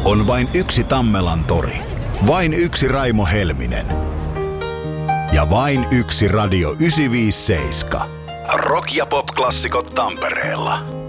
On vain yksi Tammelan tori, vain yksi Raimo Helminen ja vain yksi Radio 957. Rock- ja pop-klassikot Tampereella.